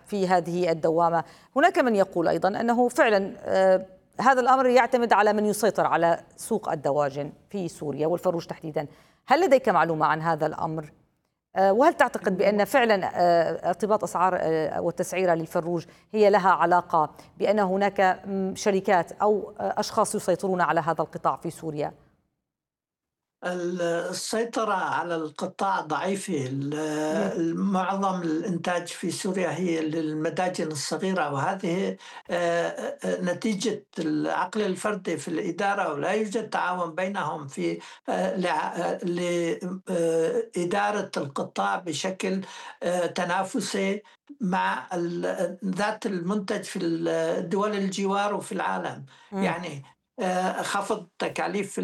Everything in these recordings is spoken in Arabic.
في هذه الدوامة. هناك من يقول أيضا أنه فعلا هذا الأمر يعتمد على من يسيطر على سوق الدواجن في سوريا والفروج تحديدا. هل لديك معلومة عن هذا الأمر؟ وهل تعتقد بأن فعلا ارتباط أسعار والتسعيرة للفروج هي لها علاقة بأن هناك شركات أو أشخاص يسيطرون على هذا القطاع في سوريا؟ السيطرة على القطاع ضعيفة. معظم الإنتاج في سوريا هي للمداجن الصغيرة، وهذه نتيجة العقل الفردي في الإدارة، ولا يوجد تعاون بينهم في لإدارة القطاع بشكل تنافسي مع ذات المنتج في الدول الجوار وفي العالم. يعني خفض تكاليف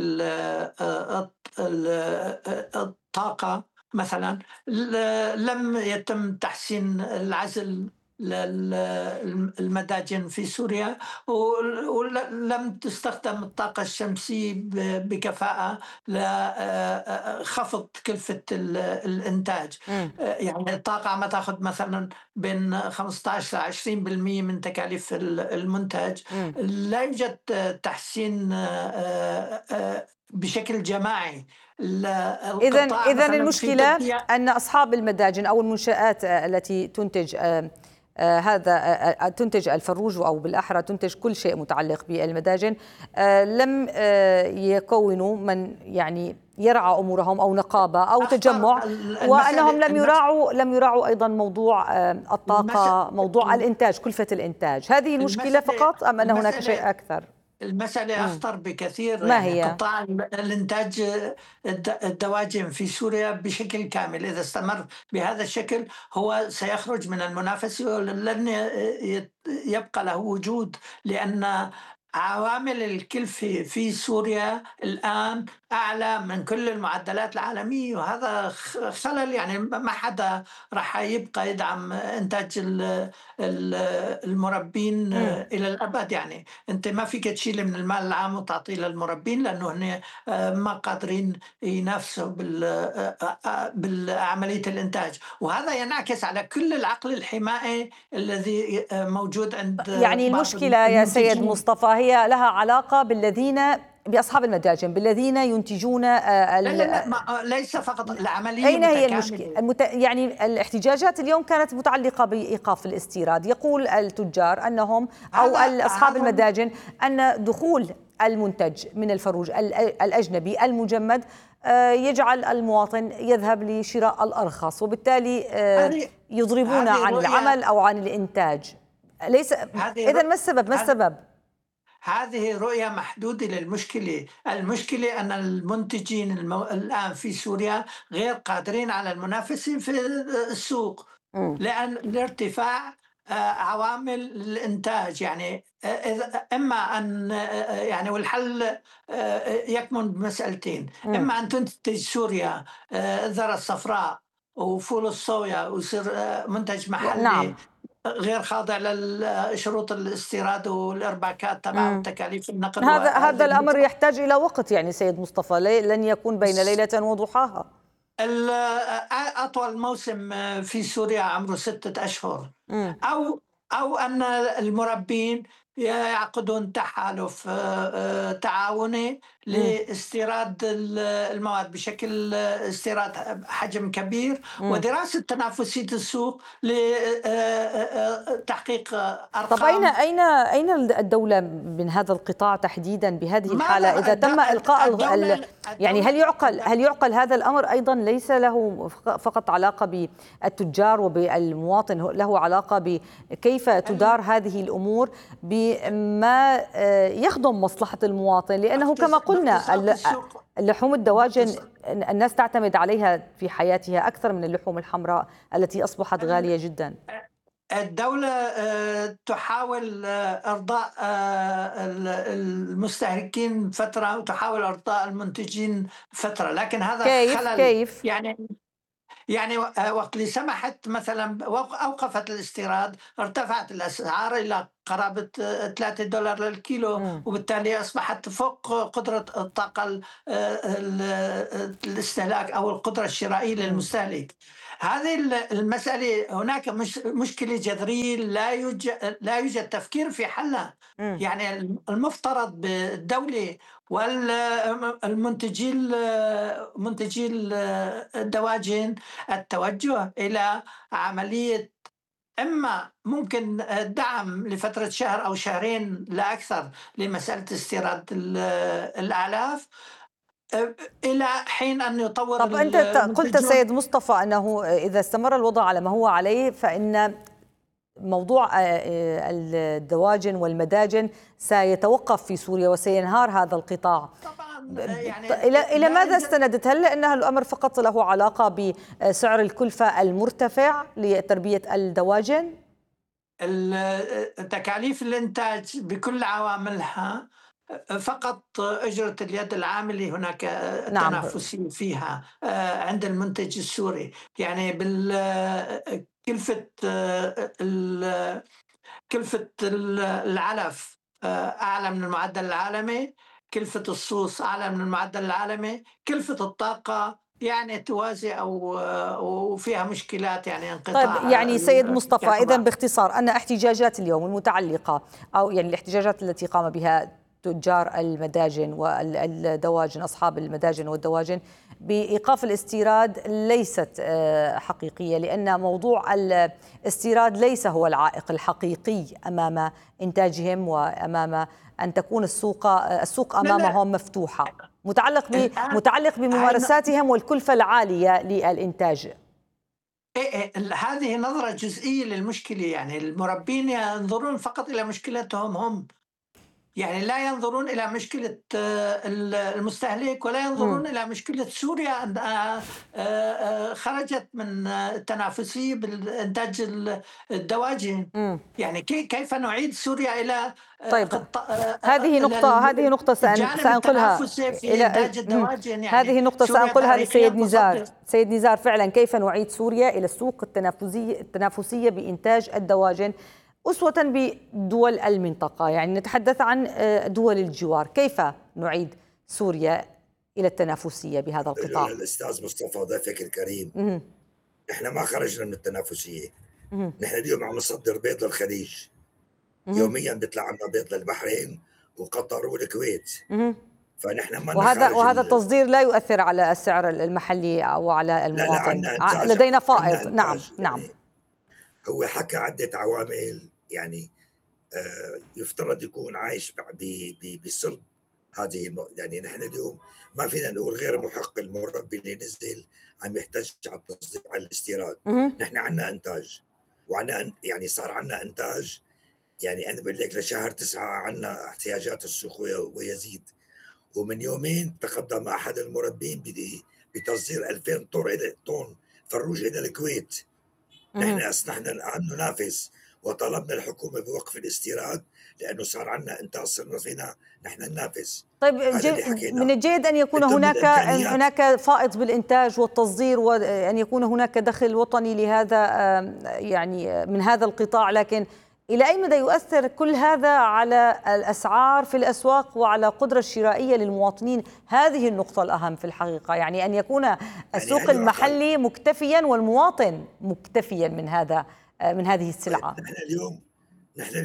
الطاقة مثلا، لم يتم تحسين العزل للمداجن في سوريا، ولم تستخدم الطاقة الشمسية بكفاءة لخفض كلفة الإنتاج. يعني الطاقة عم تأخذ مثلا بين 15 ل 20% من تكاليف المنتج. لا يوجد تحسين بشكل جماعي. إذن المشكلة أن أصحاب المداجن أو المنشآت التي تنتج تنتج الفروج، أو بالأحرى تنتج كل شيء متعلق بالمداجن، لم يكونوا من يعني يرعى أمورهم أو نقابة أو تجمع، وأنهم لم يراعوا أيضا موضوع الطاقة، موضوع الإنتاج، كلفة الإنتاج. هذه المشكلة فقط أم أن هناك شيء أكثر؟ المسألة أخطر بكثير. ما يعني هي؟ قطاع الإنتاج الدواجن في سوريا بشكل كامل إذا استمر بهذا الشكل هو سيخرج من المنافسة ولن يبقى له وجود، لأن عوامل الكلفة في سوريا الآن أعلى من كل المعدلات العالمية، وهذا خلل. يعني ما حدا رح يبقى يدعم إنتاج المربين إلى الأبد. يعني أنت ما فيك تشيل من المال العام وتعطيه للمربين، لأنه هن ما قادرين ينافسوا بالعملية الإنتاج، وهذا ينعكس على كل العقل الحمائي الذي موجود عند يعني المشكلة يا سيد مصطفى هي لها علاقة بأصحاب المداجن، بالذين ينتجون لا ليس فقط العملية. أين هي المشكلة؟ يعني الاحتجاجات اليوم كانت متعلقة بإيقاف الاستيراد. يقول التجار أنهم أو أصحاب المداجن أن دخول المنتج من الفروج الأجنبي المجمد يجعل المواطن يذهب لشراء الأرخص، وبالتالي يضربون عن العمل أو عن الإنتاج. إذن ما السبب؟ هذه رؤية محدودة للمشكلة. المشكلة أن المنتجين الآن في سوريا غير قادرين على المنافسة في السوق لأن الارتفاع عوامل الإنتاج. يعني إما أن يعني والحل يكمن بمسألتين: إما أن تنتج سوريا الذرة الصفراء وفول الصويا ويصير منتج محلي. نعم. غير خاضع لشروط الاستيراد والارباكات تبع وتكاليف النقل. هذا الامر يحتاج الى وقت يعني سيد مصطفى، لن يكون بين ليله وضحاها. اطول موسم في سوريا عمره 6 أشهر. او ان المربين يعقدون تحالف تعاوني لاستيراد المواد بشكل استيراد حجم كبير ودراسة تنافسية السوق لتحقيق أرقام. طب أين الدولة من هذا القطاع تحديدا بهذه الحالة؟ إذا تم إلقاء يعني هل يعقل هذا الأمر أيضا ليس له فقط علاقة بالتجار وبالمواطن، له علاقة بكيف تدار هذه الأمور بما يخدم مصلحة المواطن، لأنه كما قلنا اللحوم الدواجن الناس تعتمد عليها في حياتها أكثر من اللحوم الحمراء التي أصبحت غالية جدا. الدولة تحاول إرضاء المستهلكين فترة وتحاول إرضاء المنتجين فترة، لكن هذا خلل. كيف؟ يعني وقت اللي سمحت مثلا أوقفت الاستيراد ارتفعت الأسعار إلى قرابة $3 للكيلو، وبالتالي أصبحت فوق قدرة الطاقة الاستهلاك أو القدرة الشرائية للمستهلك. هذه المسألة هناك مشكلة جذرية لا يوجد تفكير في حلها. يعني المفترض بالدولة والمنتجي منتجي الدواجن التوجه إلى عملية إما ممكن دعم لفترة شهر أو شهرين لا أكثر لمسألة استيراد الأعلاف إلى حين أن يطور طب أنت قلت سيد مصطفى أنه إذا استمر الوضع على ما هو عليه فإن موضوع الدواجن والمداجن سيتوقف في سوريا وسينهار هذا القطاع. طبعا يعني إلى ماذا استندت؟ هل أنها الأمر فقط له علاقة بسعر الكلفة المرتفع لتربية الدواجن؟ تكاليف الإنتاج بكل عواملها، فقط أجرة اليد العاملة هناك تنافسية فيها عند المنتج السوري. يعني كلفة العلف أعلى من المعدل العالمي، كلفة الصوص أعلى من المعدل العالمي، كلفة الطاقة يعني توازي أو فيها مشكلات، يعني انقطاع. طيب يعني سيد مصطفى، إذن باختصار أن احتجاجات اليوم المتعلقة أو يعني الاحتجاجات التي قام بها تجار المداجن والدواجن، أصحاب المداجن والدواجن، بإيقاف الاستيراد ليست حقيقية، لأن موضوع الاستيراد ليس هو العائق الحقيقي أمام إنتاجهم وأمام أن تكون السوق أمامهم مفتوحة، متعلق بممارساتهم والكلفة العالية للإنتاج. هذه نظرة جزئية للمشكلة. يعني المربين ينظرون فقط إلى مشكلتهم هم، يعني لا ينظرون إلى مشكلة المستهلك ولا ينظرون إلى مشكلة سوريا خرجت من التنافسية بالإنتاج الدواجن. يعني كيف نعيد سوريا إلى طيب هذه نقطة سأنقلها إلى إنتاج الدواجن. يعني هذه نقطة سأنقلها لسيد نزار. سيد نزار، فعلا كيف نعيد سوريا إلى السوق التنافسية بإنتاج الدواجن أسوة بدول المنطقة؟ يعني نتحدث عن دول الجوار، كيف نعيد سوريا إلى التنافسية بهذا القطاع؟ الأستاذ مصطفى ضيفك الكريم، نحن ما خرجنا من التنافسية. نحن اليوم عم نصدر بيض للخليج، يوميا بيطلع عنا بيض للبحرين وقطر والكويت. فنحن ما وهذا التصدير لا يؤثر على السعر المحلي أو على المواطن. لا لدينا فائض. نعم. هو حكى عدة عوامل، يعني يفترض يكون عايش بصلب هذه. يعني نحن اليوم ما فينا نقول غير محق المربي اللي نزل عم يحتاج على التصدير على الاستيراد. نحن عندنا انتاج وعندنا يعني صار عندنا انتاج. يعني انا بقول لك لشهر 9 عندنا احتياجات السوق ويزيد. ومن يومين تقدم احد المربين بتصدير 2000 طن فروج الى الكويت. نحن الآن ننافس وطلبنا الحكومة بوقف الاستيراد لأنه صار عندنا إنتاج، صرنا فينا نحن ننافس. طيب من الجيد أن يكون هناك فائض بالإنتاج والتصدير وأن يكون هناك دخل وطني لهذا يعني من هذا القطاع، لكن إلى أي مدى يؤثر كل هذا على الأسعار في الأسواق وعلى القدرة الشرائية للمواطنين؟ هذه النقطة الأهم في الحقيقة، يعني أن يكون السوق المحلي مكتفيا والمواطن مكتفيا من هذه السلعة. نحن اليوم